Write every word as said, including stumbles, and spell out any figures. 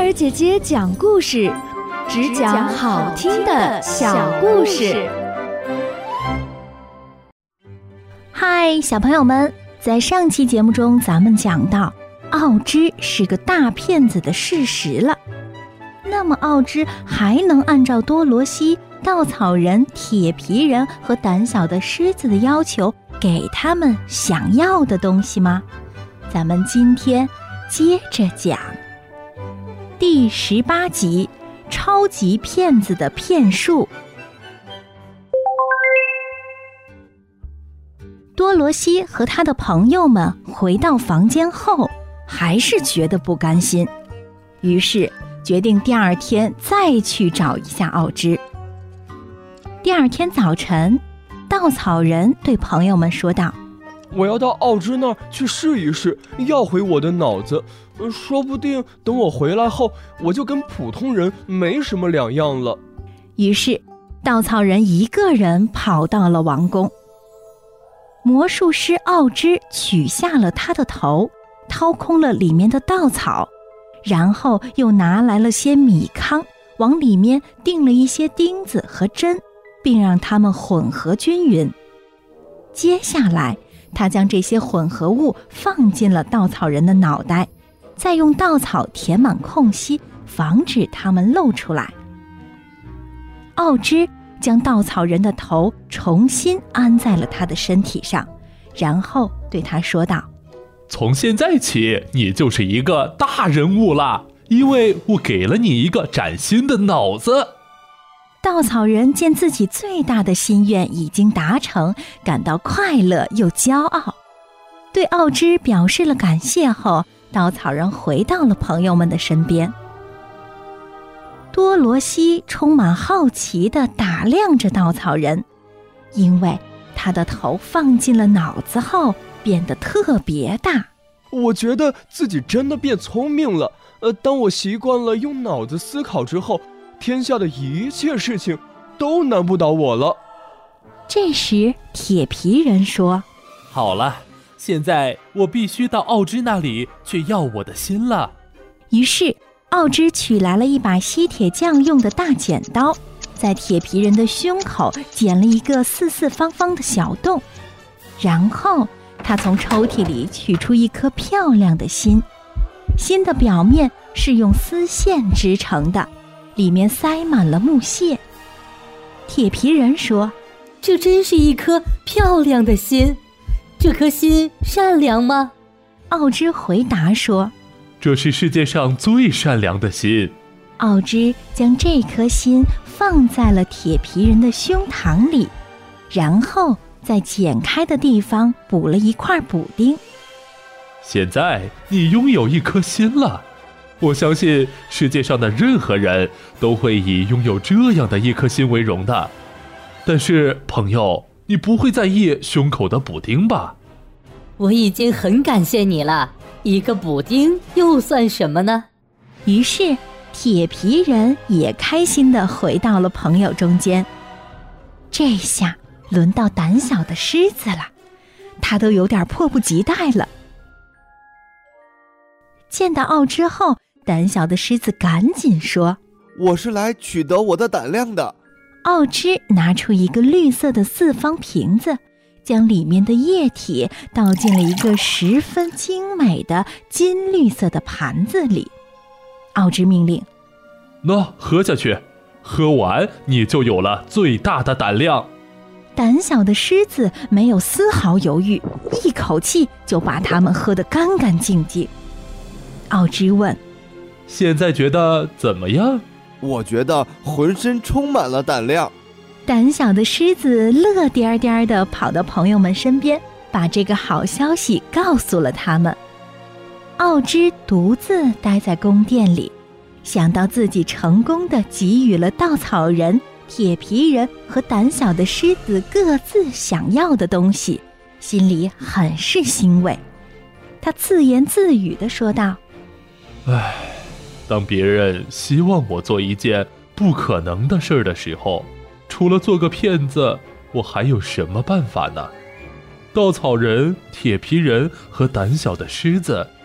儿姐姐讲故事，只讲好听的小故事。 嗨，小朋友们，在上期节目中，咱们讲到奥芝是个大骗子的事实了。那么奥芝还能按照多罗西、稻草人、铁皮人和胆小的狮子的要求，给他们想要的东西吗？咱们今天接着讲第十八集，超级骗子的骗术。多罗西和他的朋友们回到房间后，还是觉得不甘心，于是决定第二天再去找一下奥芝。第二天早晨，稻草人对朋友们说道： 我要到奥芝那儿去试一试，要回我的脑子，说不定等我回来后，我就跟普通人没什么两样了。 于是稻草人一个人跑到了王宫。魔术师奥芝取下了他的头，掏空了里面的稻草，然后又拿来了些米糠，往里面钉了一些钉子和针，并让它们混合均匀。接下来他将这些混合物放进了稻草人的脑袋，再用稻草填满空隙，防止它们露出来。奥芝将稻草人的头重新安在了他的身体上，然后对他说道： 从现在起，你就是一个大人物了，因为我给了你一个崭新的脑子。 稻草人见自己最大的心愿已经达成，感到快乐又骄傲，对奥芝表示了感谢后，稻草人回到了朋友们的身边。多罗西充满好奇地打量着稻草人，因为他的头放进了脑子后变得特别大。 我觉得自己真的变聪明了，呃，当我习惯了用脑子思考之后，天下的一切事情都难不倒我了。 这时铁皮人说： 好了，现在我必须到奥芝那里去要我的心了。 于是奥芝取来了一把吸铁匠用的大剪刀，在铁皮人的胸口剪了一个四四方方的小洞，然后他从抽屉里取出一颗漂亮的心，心的表面是用丝线织成的，里面塞满了木屑。铁皮人说： 这真是一颗漂亮的心，这颗心善良吗？ 奥芝回答说： 这是世界上最善良的心。 奥芝将这颗心放在了铁皮人的胸膛里，然后在剪开的地方补了一块补丁。 现在你拥有一颗心了，我相信世界上的任何人都会以拥有这样的一颗心为荣的。但是朋友，你不会在意胸口的补丁吧？ 我已经很感谢你了，一个补丁又算什么呢？ 于是铁皮人也开心地回到了朋友中间。这下轮到胆小的狮子了，他都有点迫不及待了。见到奥芝后，胆小的狮子赶紧说： 我是来取得我的胆量的。 奥芝拿出一个绿色的四方瓶子，将里面的液体倒进了一个十分精美的金绿色的盘子里。奥芝命令： 那喝下去，喝完你就有了最大的胆量。 胆小的狮子没有丝毫犹豫，一口气就把它们喝得干干净净。奥芝问： 现在觉得怎么样？ 我觉得浑身充满了胆量。 胆小的狮子乐颠颠地跑到朋友们身边，把这个好消息告诉了他们。奥芝独自待在宫殿里，想到自己成功地给予了稻草人、铁皮人和胆小的狮子各自想要的东西，心里很是欣慰。他自言自语地说道： 唉，当别人希望我做一件不可能的事儿的时候，除了做个骗子，我还有什么办法呢？稻草人、铁皮人和胆小的狮子